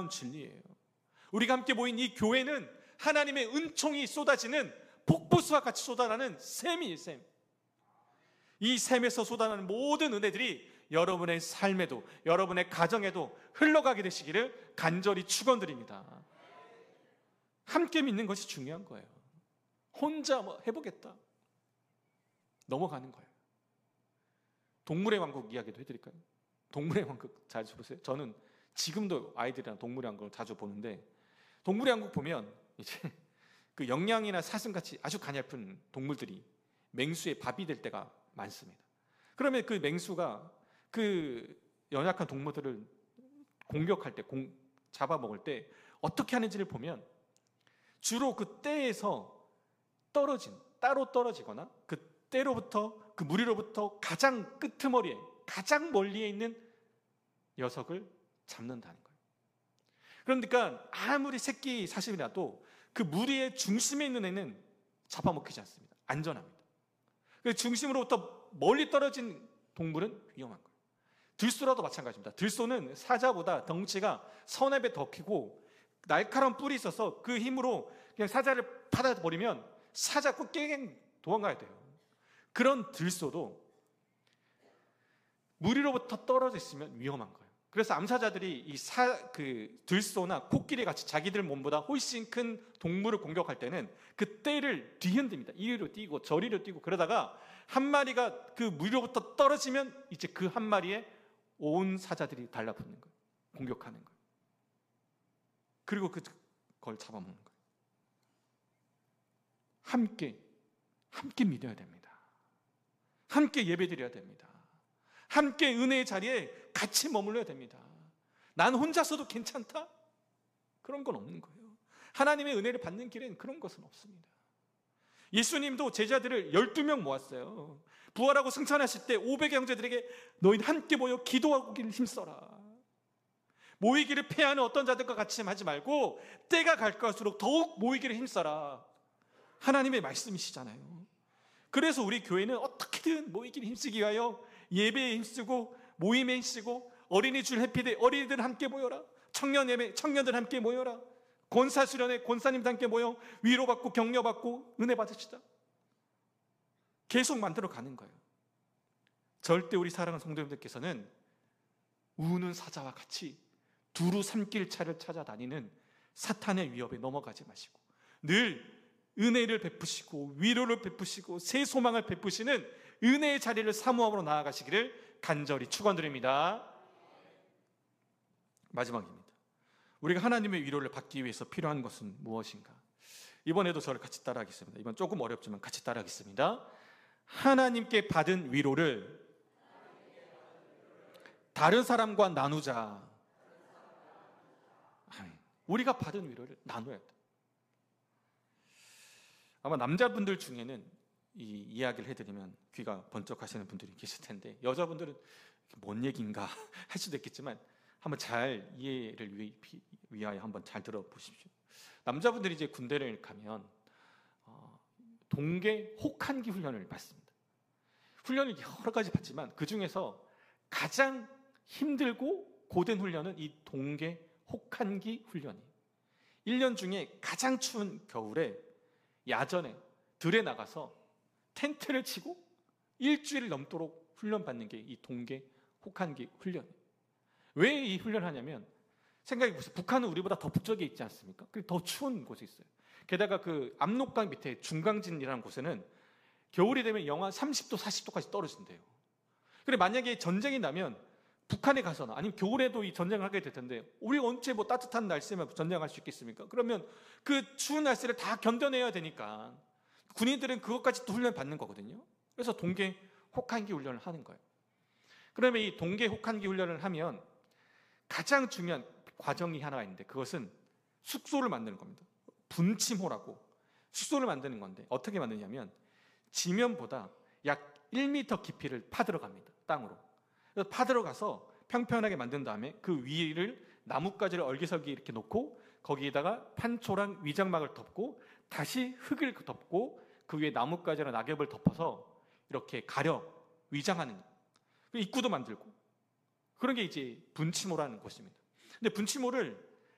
놀라운 진리예요. 우리가 함께 모인 이 교회는 하나님의 은총이 쏟아지는 폭포수와 같이 쏟아나는 샘이에요, 샘. 이 샘에서 쏟아나는 모든 은혜들이 여러분의 삶에도, 여러분의 가정에도 흘러가게 되시기를 간절히 축원드립니다. 함께 믿는 것이 중요한 거예요. 혼자 해보겠다, 넘어가는 거예요. 동물의 왕국 이야기도 해드릴까요? 동물의 왕국 자주 보세요. 저는 지금도 아이들이랑 동물의 왕국을 자주 보는데, 동물의 왕국 보면 이제 그 영양이나 사슴같이 아주 가냘픈 동물들이 맹수의 밥이 될 때가 많습니다. 그러면 그 맹수가 그 연약한 동물들을 공격할 때, 잡아먹을 때 어떻게 하는지를 보면 주로 그 떼에서 따로 떨어지거나 그 떼로부터, 그 무리로부터 가장 끄트머리에, 가장 멀리에 있는 녀석을 잡는다는 거예요. 그러니까 아무리 새끼 사슴이라도 그 무리의 중심에 있는 애는 잡아먹히지 않습니다. 안전합니다. 그 중심으로부터 멀리 떨어진 동물은 위험한 거예요. 들소라도 마찬가지입니다. 들소는 사자보다 덩치가 서너 배 더 크고 날카로운 뿔이 있어서 그 힘으로 그냥 사자를 받아버리면 사자 꼭 깨갱 도망가야 돼요. 그런 들소도 무리로부터 떨어져 있으면 위험한 거예요. 그래서 암사자들이 그 들소나 코끼리 같이 자기들 몸보다 훨씬 큰 동물을 공격할 때는 그 떼를 뒤흔듭니다. 이리로 뛰고 저리로 뛰고, 그러다가 한 마리가 그 무리로부터 떨어지면 이제 그 한 마리에 온 사자들이 달라붙는 거예요. 공격하는 거예요. 그리고 그걸 잡아먹는 거예요. 함께 믿어야 됩니다. 함께 예배드려야 됩니다. 함께 은혜의 자리에 같이 머물러야 됩니다. 난 혼자서도 괜찮다? 그런 건 없는 거예요. 하나님의 은혜를 받는 길엔 그런 것은 없습니다. 예수님도 제자들을 12명 모았어요. 부활하고 승천하실 때 500의 형제들에게 너희는 함께 모여 기도하기를 힘써라. 모이기를 패하는 어떤 자들과 같이 하지 말고 때가 갈수록 더욱 모이기를 힘써라. 하나님의 말씀이시잖아요. 그래서 우리 교회는 어떻게든 모이기를 힘쓰기 위하여 예배에 힘쓰고 모임에 힘쓰고, 어린이줄 해피데이 어린이들 함께 모여라, 청년 예배 청년들 함께 모여라, 권사 수련회 권사님들 함께 모여 위로받고 격려받고 은혜 받읍시다. 계속 만들어 가는 거예요. 절대 우리 사랑하는 성도님들께서는 우는 사자와 같이 두루 삼킬 차를 찾아다니는 사탄의 위협에 넘어가지 마시고 늘 은혜를 베푸시고 위로를 베푸시고 새 소망을 베푸시는 은혜의 자리를 사모함으로 나아가시기를 간절히 축원드립니다. 마지막입니다. 우리가 하나님의 위로를 받기 위해서 필요한 것은 무엇인가? 이번에도 저를 같이 따라하겠습니다. 이번 조금 어렵지만 같이 따라하겠습니다. 하나님께 받은 위로를 다른 사람과 나누자. 우리가 받은 위로를 나눠야 돼. 아마 남자분들 중에는 이 이야기를 해드리면 귀가 번쩍하시는 분들이 계실 텐데, 여자분들은 뭔 얘기인가 할 수도 있겠지만 한번 잘 이해를 위하여 한번 잘 들어보십시오. 남자분들이 이제 군대를 가면 동계 혹한기 훈련을 받습니다. 훈련을 여러 가지 받지만 그 중에서 가장 힘들고 고된 훈련은 이 동계 혹한기 훈련이에요. 1년 중에 가장 추운 겨울에 야전에 들에 나가서 텐트를 치고 일주일 넘도록 훈련받는 게 이 동계 혹한기 훈련이에요. 왜 이 훈련을 하냐면, 생각해보세요. 북한은 우리보다 더 북쪽에 있지 않습니까? 그리고 더 추운 곳에 있어요. 게다가 그 압록강 밑에 중강진이라는 곳에는 겨울이 되면 영하 30도, 40도까지 떨어진대요. 그래, 만약에 전쟁이 나면 북한에 가서나 아니면 겨울에도 이 전쟁을 하게 될 텐데, 우리가 언제 뭐 따뜻한 날씨에만 전쟁할 수 있겠습니까? 그러면 그 추운 날씨를 다 견뎌내야 되니까 군인들은 그것까지 또 훈련 받는 거거든요. 그래서 동계 혹한기 훈련을 하는 거예요. 그러면 이 동계 혹한기 훈련을 하면 가장 중요한 과정이 하나가 있는데, 그것은 숙소를 만드는 겁니다. 분침호라고 숙소를 만드는 건데, 어떻게 만드냐면 지면보다 약 1m 깊이를 파들어갑니다. 땅으로. 그래서 파들어가서 평평하게 만든 다음에 그 위를 나뭇가지를 얼기설기 이렇게 놓고 거기에다가 판초랑 위장막을 덮고 다시 흙을 덮고 그 위에 나뭇가지랑 낙엽을 덮어서 이렇게 가려 위장하는, 입구도 만들고, 그런 게 이제 분침호라는 곳입니다. 근데 분침호를